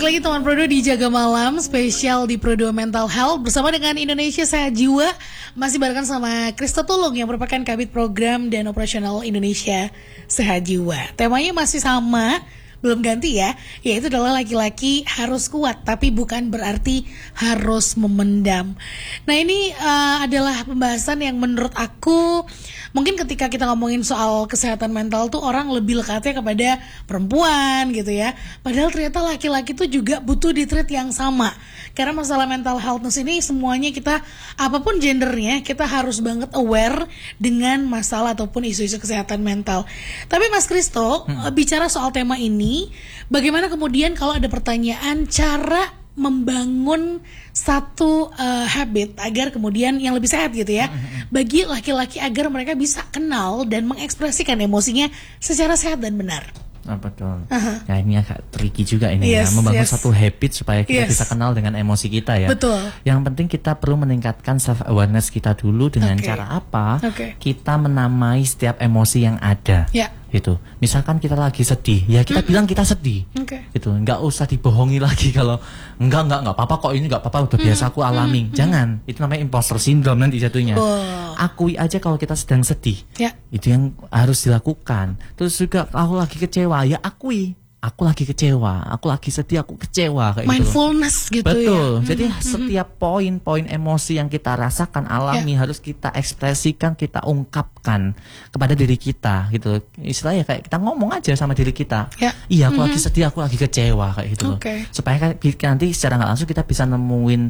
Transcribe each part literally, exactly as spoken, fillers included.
Balik lagi teman Pro dua di Jaga Malam spesial di Pro dua Mental Health bersama dengan Indonesia Sehat Jiwa. Masih barengan sama Christo Tulung yang merupakan Kabid Program dan Operasional Indonesia Sehat Jiwa. Temanya masih sama, belum ganti ya, yaitu adalah laki-laki harus kuat tapi bukan berarti harus memendam. Nah ini uh, adalah pembahasan yang menurut aku mungkin ketika kita ngomongin soal kesehatan mental tuh orang lebih lekatnya kepada perempuan gitu ya. Padahal ternyata laki-laki tuh juga butuh di-treat yang sama. Karena masalah mental healthness ini semuanya kita, apapun gendernya, kita harus banget aware dengan masalah ataupun isu-isu kesehatan mental. Tapi Mas Christo, hmm. bicara soal tema ini, bagaimana kemudian kalau ada pertanyaan cara membangun satu uh, habit agar kemudian yang lebih sehat gitu ya bagi laki-laki agar mereka bisa kenal dan mengekspresikan emosinya secara sehat dan benar. Oh, betul. Uh-huh. Ya ini agak tricky juga ini yes, ya membangun yes. satu habit supaya kita yes. bisa kenal dengan emosi kita ya. Betul. Yang penting kita perlu meningkatkan self awareness kita dulu dengan okay. cara apa? Okay. Kita menamai setiap emosi yang ada. Ya. Gitu. Misalkan kita lagi sedih, ya kita mm-hmm. bilang kita sedih. Okay. Gitu. Nggak usah dibohongi lagi kalau enggak enggak enggak apa-apa kok, ini enggak apa-apa, udah mm-hmm. biasa aku alami. Mm-hmm. Jangan. Itu namanya imposter syndrome nanti jatuhnya. Oh. Akui aja kalau kita sedang sedih. Ya. Itu yang harus dilakukan. Terus juga aku lagi kecewa, ya akui. Aku lagi kecewa, aku lagi sedih, aku kecewa kayak mindfulness gitu. gitu. Betul. Ya. Jadi mm-hmm. setiap poin-poin emosi yang kita rasakan alami ya. harus kita ekspresikan, kita ungkapkan kepada diri kita gitu. Istilahnya kayak kita ngomong aja sama diri kita. Ya. Iya, aku mm-hmm. lagi sedih, aku lagi kecewa kayak gitu okay. loh. Supaya nanti secara nggak langsung kita bisa nemuin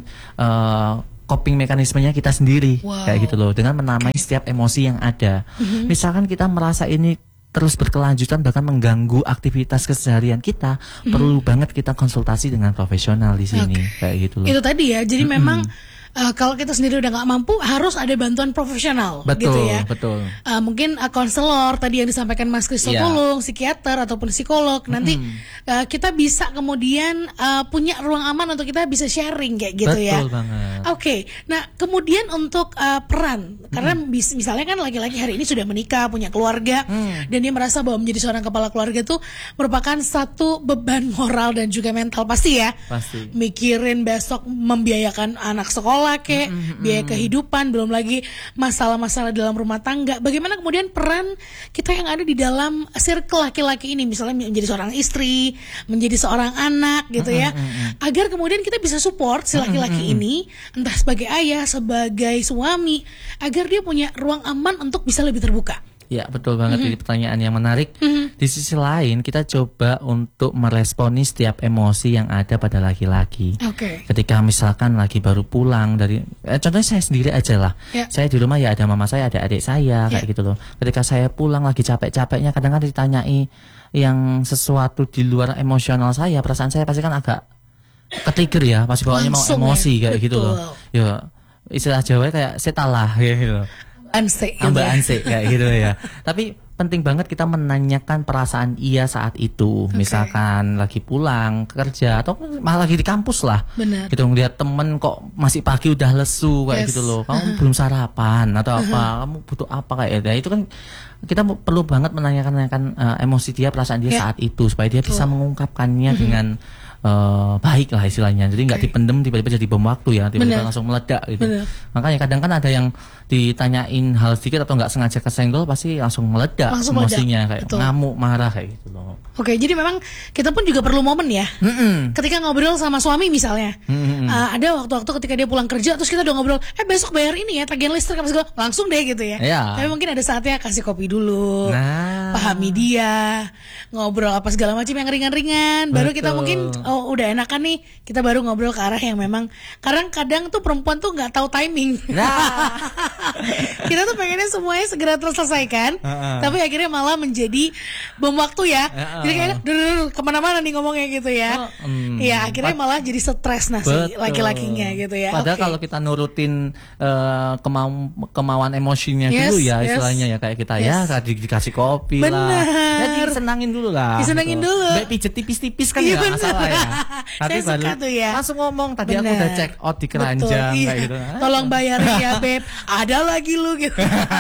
uh, coping mekanismenya kita sendiri wow. kayak gitu loh, dengan menamai okay. setiap emosi yang ada. Mm-hmm. Misalkan kita merasa ini terus berkelanjutan bahkan mengganggu aktivitas keseharian kita, mm-hmm. perlu banget kita konsultasi dengan profesional di sini okay. kayak gitu loh. Itu tadi ya. Jadi mm-hmm. memang Uh, kalau kita sendiri udah nggak mampu harus ada bantuan profesional, betul, gitu ya. Betul. Uh, mungkin uh, konselor tadi yang disampaikan Mas Christo yeah. Tulung, psikiater ataupun psikolog. Nanti mm. uh, kita bisa kemudian uh, punya ruang aman untuk kita bisa sharing kayak gitu betul ya. Betul banget. Oke. Okay. Nah kemudian untuk uh, peran, karena mm. bis, misalnya kan laki-laki hari ini sudah menikah, punya keluarga, mm. dan dia merasa bahwa menjadi seorang kepala keluarga itu merupakan satu beban moral dan juga mental pasti ya. Pasti. Mikirin besok membiayakan anak sekolah. Kayak mm-hmm. biaya kehidupan, belum lagi masalah-masalah dalam rumah tangga. Bagaimana kemudian peran kita yang ada di dalam circle laki-laki ini, misalnya menjadi seorang istri, menjadi seorang anak gitu ya, mm-hmm. agar kemudian kita bisa support si laki-laki mm-hmm. ini, entah sebagai ayah, sebagai suami, agar dia punya ruang aman untuk bisa lebih terbuka. Ya betul banget, mm-hmm. ini pertanyaan yang menarik. Mm-hmm. Di sisi lain kita coba untuk meresponi setiap emosi yang ada pada laki-laki. Okay. Ketika misalkan lagi baru pulang dari, eh, contohnya saya sendiri aja lah. Yeah. Saya di rumah ya ada mama saya, ada adik saya, yeah. kayak gitu loh. Ketika saya pulang lagi capek-capeknya, kadang-kadang ditanyai yang sesuatu di luar emosional saya, perasaan saya pasti kan agak ketrigger ya, pasti bawanya mau emosi ya? Kayak betul. Gitu loh. Ya istilah Jawa kayak setalah kayak gitu. Anse, Amba anse kayak gitu ya. Tapi penting banget kita menanyakan perasaan ia saat itu. Okay. Misalkan lagi pulang kerja atau malah lagi di kampus lah. Benar. Gitu ngeliat temen kok masih pagi udah lesu kayak yes. gitu loh. Kamu uh-huh. belum sarapan atau uh-huh. apa? Kamu butuh apa kayak gitu. Itu kan kita perlu banget menanyakan uh, emosi dia, perasaan dia yeah. saat itu supaya dia Betul. Bisa mengungkapkannya uh-huh. dengan Uh, baik lah istilahnya, jadi nggak okay. dipendem tiba-tiba jadi bom waktu ya, tiba-tiba Bener. Langsung meledak gitu. Bener. Makanya kadang kan ada yang ditanyain hal sedikit atau nggak sengaja kesenggol pasti langsung meledak langsung emosinya meledak. Kayak Betul. Ngamuk, marah kayak gitu loh. Oke, jadi memang kita pun juga perlu momen ya. Mm-mm. Ketika ngobrol sama suami misalnya, uh, ada waktu-waktu ketika dia pulang kerja terus kita udah ngobrol, eh besok bayar ini ya tagihan listrik apa segala, langsung deh gitu ya. Yeah. Tapi mungkin ada saatnya kasih kopi dulu, nah. pahami dia, ngobrol apa segala macam yang ringan-ringan, baru kita mungkin oh udah enakan nih, kita baru ngobrol ke arah yang memang kadang-kadang tuh perempuan tuh nggak tahu timing. Nah. Kita tuh pengennya semuanya segera terselesaikan, uh-uh. tapi akhirnya malah menjadi bom waktu ya. Uh-uh. Jadi kayak kemana-mana nih ngomongnya gitu ya. Oh, um, ya akhirnya malah jadi stres nah si laki-lakinya gitu ya. Padahal okay. kalau kita nurutin uh, kemau kemauan emosinya yes, dulu ya yes. istilahnya ya kayak kita yes. ya di, dikasih kopi Bener. lah. Ya disenangin dulu lah. Disenangin gitu. dulu. Baik pijet tipis-tipis kan iya, ya masalah ya. Tapi saya suka tuh ya. Langsung ngomong tadi bener. aku udah check out di keranjang iya. kayak gitu. Tolong bayarin ya Beb. Ada lagi lu gitu.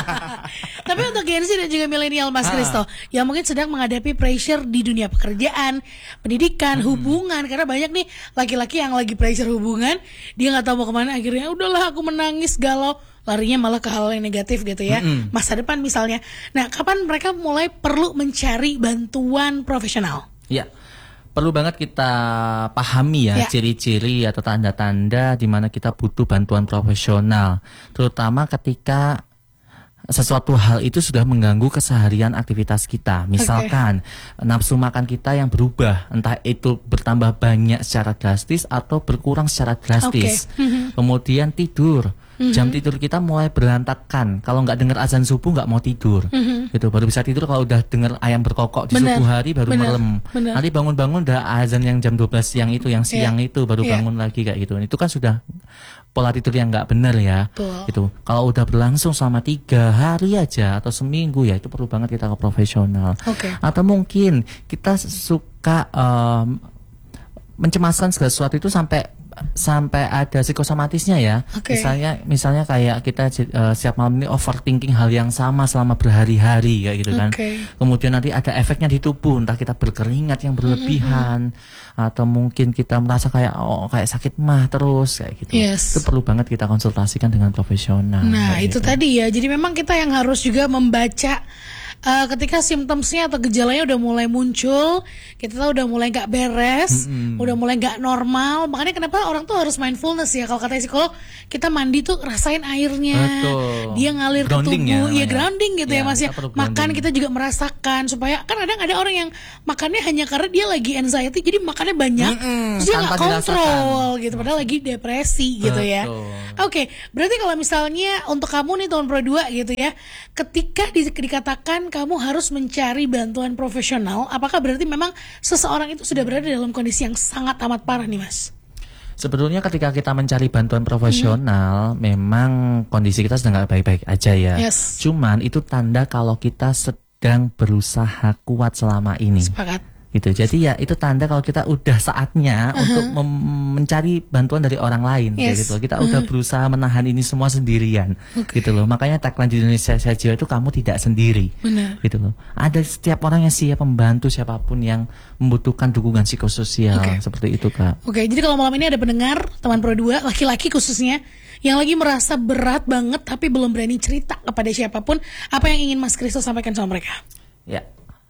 Tapi untuk Gen Z dan juga milenial Mas Kristo yang mungkin sedang menghadapi pressure di dunia pekerjaan, pendidikan, hmm. hubungan, karena banyak nih laki-laki yang lagi pressure hubungan, dia nggak tahu mau kemana, akhirnya udahlah aku menangis galau, larinya malah ke hal yang negatif gitu ya, hmm. masa depan misalnya. Nah, kapan mereka mulai perlu mencari bantuan profesional? Ya. Perlu banget kita pahami ya, ya. ciri-ciri atau tanda-tanda di mana kita butuh bantuan profesional, terutama ketika sesuatu hal itu sudah mengganggu keseharian aktivitas kita. Misalkan okay. nafsu makan kita yang berubah, entah itu bertambah banyak secara drastis atau berkurang secara drastis. Okay. Mm-hmm. Kemudian tidur, mm-hmm. jam tidur kita mulai berantakan. Kalau nggak dengar azan subuh nggak mau tidur, mm-hmm. gitu. Baru bisa tidur kalau udah dengar ayam berkokok di bener. subuh hari baru bener. merem. Bener. Nanti bangun-bangun udah azan yang jam dua belas siang itu, yang siang yeah. itu baru yeah. bangun lagi kayak gitu. Itu kan sudah pola tidur yang nggak benar ya. Betul. Gitu. Kalau udah berlangsung selama tiga hari aja atau seminggu ya itu perlu banget kita ke profesional. Okay. Atau mungkin kita suka um, mencemaskan segala sesuatu itu sampai sampai ada psikosomatisnya ya. Okay. Misalnya misalnya kayak kita uh, siap malam ini overthinking hal yang sama selama berhari-hari kayak gitu kan. Okay. Kemudian nanti ada efeknya di tubuh, entah kita berkeringat yang berlebihan mm-hmm. atau mungkin kita merasa kayak oh kayak sakit mah terus kayak gitu. Yes. Itu perlu banget kita konsultasikan dengan profesional. Nah, itu gitu. tadi ya. Jadi memang kita yang harus juga membaca Uh, ketika simptomsnya atau gejalanya udah mulai muncul, kita tahu udah mulai nggak beres, mm-hmm. udah mulai nggak normal. Makanya kenapa orang tuh harus mindfulness ya. Kalau kata psikolog, kita mandi tuh rasain airnya, Betul. dia ngalir grounding ke tubuh, ya, ya grounding gitu ya, ya Mas ya. Makan kita juga merasakan supaya kan kadang ada orang yang makannya hanya karena dia lagi anxiety, jadi makannya banyak, mm-hmm. terus dia nggak kontrol gitu, padahal lagi depresi Betul. gitu ya. Oke, okay, berarti kalau misalnya untuk kamu nih tahun Pro dua gitu ya, ketika di, dikatakan kamu harus mencari bantuan profesional, apakah berarti memang seseorang itu sudah berada dalam kondisi yang sangat amat parah nih Mas? Sebetulnya ketika kita mencari bantuan profesional, hmm. memang kondisi kita sedang gak baik-baik aja ya. Yes. Cuman itu tanda kalau kita sedang berusaha kuat selama ini. Sepakat. Gitu. Jadi ya itu tanda kalau kita udah saatnya uh-huh. untuk mem- mencari bantuan dari orang lain yes. gitu. Kita uh-huh. udah berusaha menahan ini semua sendirian. Okay. Gitu loh. Makanya tagline di Indonesia Sehat Jiwa itu kamu tidak sendiri. Benar. Gitu loh. Ada setiap orang yang siap membantu siapapun yang membutuhkan dukungan psikososial okay. seperti itu, Kak. Oke, okay, jadi kalau malam ini ada pendengar teman Pro dua, laki-laki khususnya yang lagi merasa berat banget tapi belum berani cerita kepada siapapun, apa yang ingin Mas Kristo sampaikan sama mereka? Ya.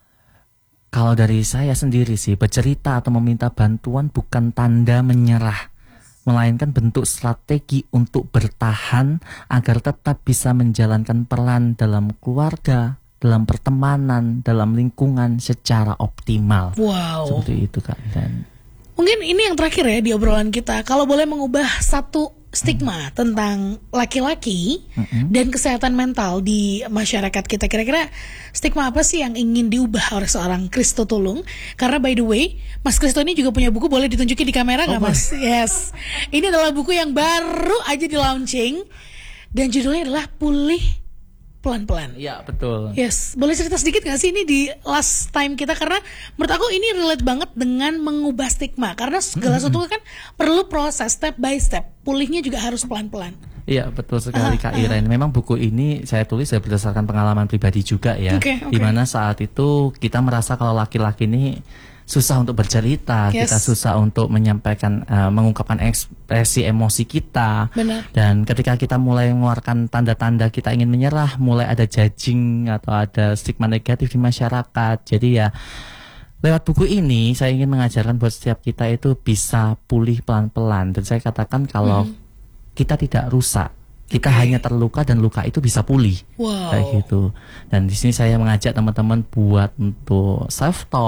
Kalau dari saya sendiri sih, bercerita atau meminta bantuan bukan tanda menyerah, melainkan bentuk strategi untuk bertahan agar tetap bisa menjalankan peran dalam keluarga, dalam pertemanan, dalam lingkungan secara optimal. Wow. Seperti itu, Kak. Dan mungkin ini yang terakhir ya di obrolan kita. Kalau boleh mengubah satu stigma hmm. tentang laki-laki hmm. dan kesehatan mental di masyarakat kita, kira-kira stigma apa sih yang ingin diubah oleh seorang Kristo Tulung? Karena by the way, Mas Kristo ini juga punya buku, boleh ditunjukin di kamera nggak, oh, Mas? Yes, ini adalah buku yang baru aja di launching dan judulnya adalah Pulih Pelan-Pelan. Iya, betul. Yes, boleh cerita sedikit gak sih ini di last time kita, karena menurut aku ini relate banget dengan mengubah stigma, karena segala sesuatu kan perlu proses step by step, pulihnya juga harus pelan-pelan. Iya, betul sekali, Kak Iren. Memang buku ini saya tulis saya berdasarkan pengalaman pribadi juga ya, okay, okay. dimana saat itu kita merasa kalau laki-laki ini susah untuk bercerita, yes. kita susah untuk menyampaikan, uh, mengungkapkan ekspresi emosi kita. Benar. Dan ketika kita mulai mengeluarkan tanda-tanda kita ingin menyerah, mulai ada judging atau ada stigma negatif di masyarakat. Jadi ya, lewat buku ini saya ingin mengajarkan buat setiap kita itu bisa pulih pelan-pelan. Dan saya katakan kalau hmm. kita tidak rusak, kita okay. hanya terluka dan luka itu bisa pulih. Wow. Kayak gitu. Dan di sini saya mengajak teman-teman buat untuk self talk.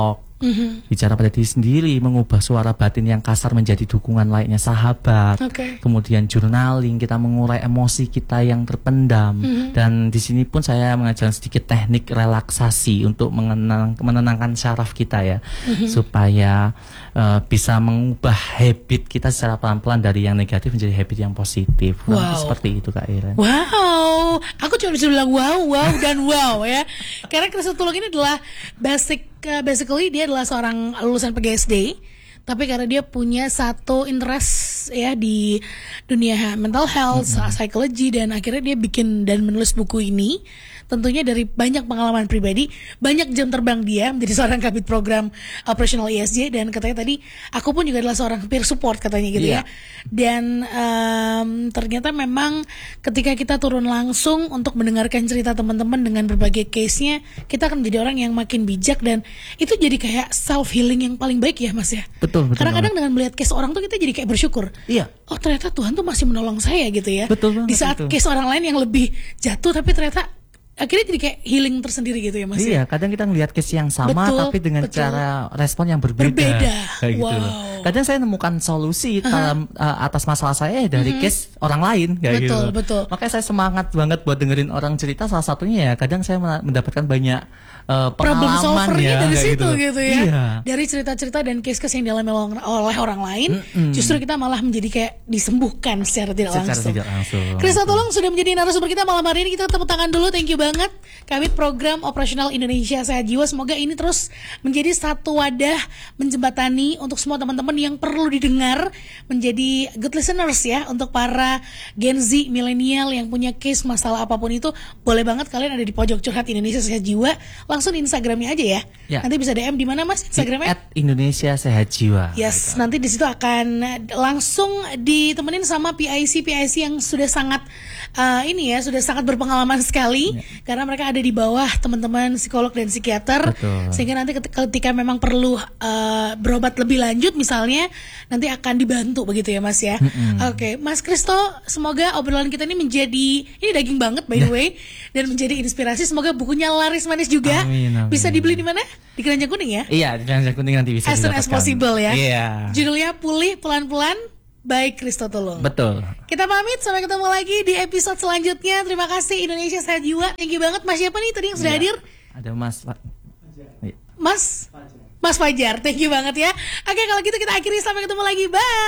Mm-hmm. Bicara pada diri sendiri, mengubah suara batin yang kasar menjadi dukungan layaknya sahabat. Okay. Kemudian journaling, kita mengurai emosi kita yang terpendam. Mm-hmm. Dan di sini pun saya mengajarkan sedikit teknik relaksasi untuk mengenang, menenangkan syaraf kita ya, mm-hmm. supaya uh, bisa mengubah habit kita secara pelan-pelan dari yang negatif menjadi habit yang positif. Wow. Nah, seperti itu Kak Iren. Wow, aku cuma bisa bilang wow, wow dan wow ya. Karena Krista Tulung ini adalah basic, uh, basically dia adalah seorang lulusan P G S D, tapi karena dia punya satu interest ya di dunia mental health, mm-hmm. psychology, dan akhirnya dia bikin dan menulis buku ini. Tentunya dari banyak pengalaman pribadi, banyak jam terbang dia menjadi seorang kabit program operational I S J, dan katanya tadi aku pun juga adalah seorang peer support katanya gitu yeah. ya. Dan um, ternyata memang ketika kita turun langsung untuk mendengarkan cerita teman-teman dengan berbagai case-nya, kita akan menjadi orang yang makin bijak, dan itu jadi kayak self healing yang paling baik ya Mas ya. Betul, betul. Kadang-kadang dengan melihat case orang tuh kita jadi kayak bersyukur. Iya. Oh ternyata Tuhan tuh masih menolong saya gitu ya. Betul banget. Di saat betul. case orang lain yang lebih jatuh, tapi ternyata akhirnya jadi kayak healing tersendiri gitu ya Mas. Iya, kadang kita ngelihat case yang sama betul, tapi dengan betul. cara respon yang berbeda. Berbeda. Kayak wow. gitu loh. Kadang saya nemukan solusi uh-huh. dalam uh, atas masalah saya dari mm-hmm. case orang lain kayak betul, gitu. Betul. Makanya saya semangat banget buat dengerin orang cerita, salah satunya ya kadang saya mendapatkan banyak uh, pengalaman ya dari situ gitu. gitu ya. Iya. Dari cerita-cerita dan case-case yang dialami oleh orang lain, mm-hmm. justru kita malah menjadi kayak disembuhkan secara tidak secara langsung. Tidak langsung. Krista Tulung sudah menjadi narasumber kita malam hari ini. Kita tepuk tangan dulu, thank you banget. Kabit Program Operasional Indonesia Sehat Jiwa. Semoga ini terus menjadi satu wadah menjembatani untuk semua teman-teman yang perlu didengar, menjadi good listeners ya untuk para Gen Z, milenial yang punya case masalah apapun itu. Boleh banget kalian ada di pojok curhat Indonesia Sehat Jiwa, langsung di Instagramnya aja ya. ya. Nanti bisa D M di mana Mas Instagramnya? At Indonesia Sehat Jiwa. Yes, gitu. Nanti di situ akan langsung ditemenin sama P I C P I C yang sudah sangat uh, ini ya, sudah sangat berpengalaman sekali ya. Karena mereka ada di bawah teman-teman psikolog dan psikiater. Betul. Sehingga nanti ketika memang perlu uh, berobat lebih lanjut misalnya, nanti akan dibantu begitu ya Mas ya. Mm-hmm. Oke, okay. Mas Kristo, semoga obrolan kita ini menjadi, ini daging banget by the way, dan menjadi inspirasi. Semoga bukunya laris manis juga. Amin, amin. Bisa dibeli di mana? Di Keranjang Kuning ya? Iya, di Keranjang Kuning nanti bisa as soon as possible ya. Iya. Judulnya Pulih Pelan-Pelan by Krista Tulung. Betul. Kita pamit, sampai ketemu lagi di episode selanjutnya. Terima kasih Indonesia Sehat Jiwa. Thank you banget. Mas siapa nih tadi yang sudah iya. hadir? Ada Mas Mas Fajar. Mas Fajar, thank you banget ya. Oke, kalau gitu kita akhiri, sampai ketemu lagi. Bye.